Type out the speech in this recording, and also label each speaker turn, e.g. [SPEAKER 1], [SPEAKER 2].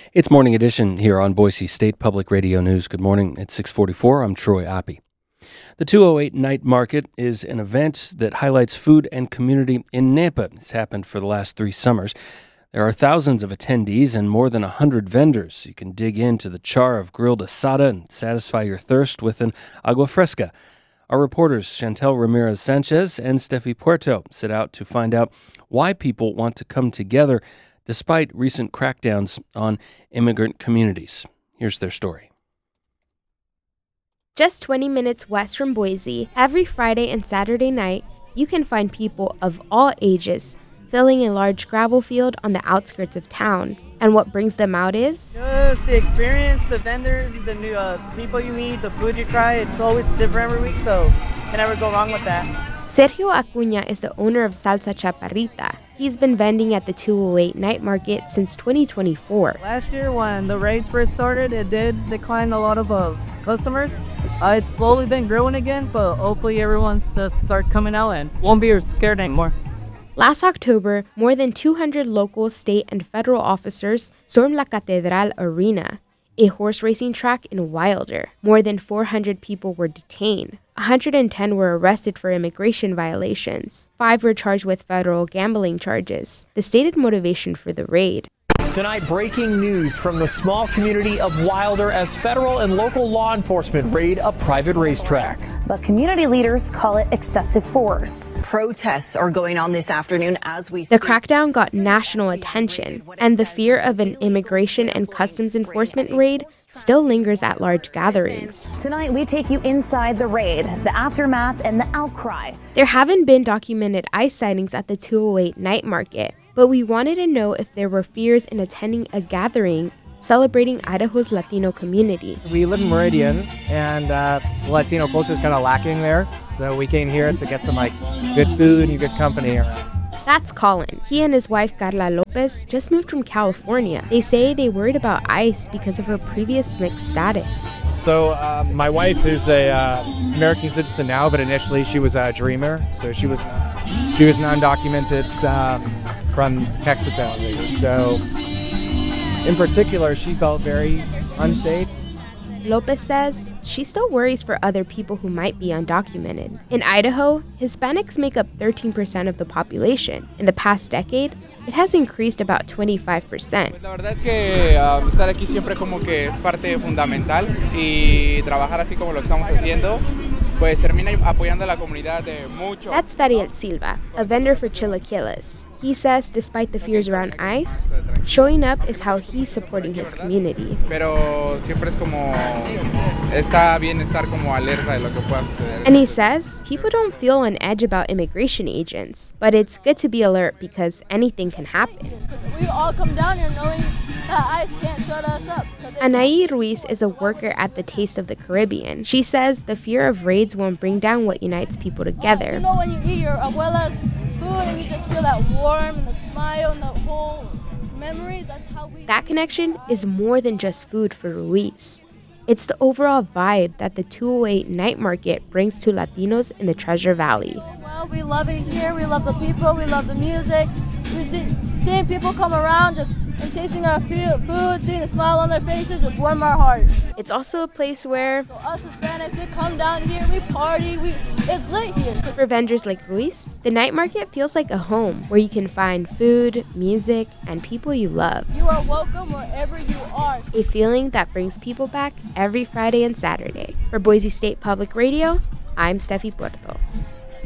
[SPEAKER 1] It's Morning Edition here on Boise State Public Radio News. Good morning. It's 6:44. I'm Troy Oppie. The 208 Night Market is an event that highlights food and community in Nampa. It's happened for the last 3 summers. There are thousands of attendees and more than 100 vendors. You can dig into the char of grilled asada and satisfy your thirst with an agua fresca. Our reporters Chantel Ramirez-Sanchez and Steffi Puerto set out to find out why people want to come together despite recent crackdowns on immigrant communities. Here's their story.
[SPEAKER 2] Just 20 minutes west from Boise, every Friday and Saturday night, you can find people of all ages filling a large gravel field on the outskirts of town. And what brings them out is
[SPEAKER 3] just the experience, the vendors, the new people you meet, the food you try. It's always different every week, so you can never go wrong with that.
[SPEAKER 2] Sergio Acuña is the owner of Salsa Chaparrita. He's been vending at the 208 Night Market since 2024.
[SPEAKER 3] Last year, when the raids first started, it did decline a lot of customers. It's slowly been growing again, but hopefully everyone's just start coming out and won't be scared anymore.
[SPEAKER 2] Last October, more than 200 local, state, and federal officers stormed La Catedral Arena, a horse racing track in Wilder. More than 400 people were detained. 110 were arrested for immigration violations. 5 were charged with federal gambling charges. The stated motivation for the raid.
[SPEAKER 4] Tonight, breaking news from the small community of Wilder as federal and local law enforcement raid a private racetrack.
[SPEAKER 5] But community leaders call it excessive force.
[SPEAKER 6] Protests are going on this afternoon as we speak.
[SPEAKER 2] The crackdown got national attention, and the fear of an immigration and customs enforcement raid still lingers at large gatherings.
[SPEAKER 5] Tonight, we take you inside the raid, the aftermath, and the outcry.
[SPEAKER 2] There haven't been documented ICE sightings at the 208 Night Market, but we wanted to know if there were fears in attending a gathering celebrating Idaho's Latino community.
[SPEAKER 7] We live in Meridian, and Latino culture is kind of lacking there, so we came here to get some good food and good company around.
[SPEAKER 2] That's Colin. He and his wife Carla Lopez just moved from California. They say they worried about ICE because of her previous mixed status.
[SPEAKER 7] So my wife is a American citizen now, but initially she was a dreamer, so she was non-documented from Mexico. So in particular, she felt very unsafe.
[SPEAKER 2] Lopez says she still worries for other people who might be undocumented. In Idaho, Hispanics make up 13% of the population. In the past decade, it has increased about 25%.
[SPEAKER 8] La verdad es que estar aquí siempre como que es parte fundamental y trabajar así como lo estamos haciendo, pues termina apoyando a la comunidad de mucho.
[SPEAKER 2] That's Dariel Silva, a vendor for Chilaquiles. He says despite the fears around ICE, showing up is how he's supporting his community.
[SPEAKER 8] Pero siempre es como está bien estar como alerta de lo que pueda suceder.
[SPEAKER 2] And he says people don't feel on edge about immigration agents, but it's good to be alert because anything can happen.
[SPEAKER 9] We all come down here knowing that ICE can't shut us up.
[SPEAKER 2] Anaí Ruiz is a worker at the Taste of the Caribbean. She says the fear of raids won't bring down what unites people together.
[SPEAKER 9] You know when you eat your abuela's food and you just feel that warm and the smile and the whole memories, that's how we...
[SPEAKER 2] That connection is more than just food for Ruiz. It's the overall vibe that the 208 Night Market brings to Latinos in the Treasure Valley.
[SPEAKER 9] Well, we love it here. We love the people. We love the music. We seeing people come around just and tasting our food, seeing a smile on their faces, just warm our hearts.
[SPEAKER 2] It's also a place where
[SPEAKER 9] so us Hispanics, we come down here, we party, it's lit here.
[SPEAKER 2] For vendors like Ruiz, the night market feels like a home where you can find food, music, and people you love.
[SPEAKER 9] You are welcome wherever you are.
[SPEAKER 2] A feeling that brings people back every Friday and Saturday. For Boise State Public Radio, I'm Steffi Puerto.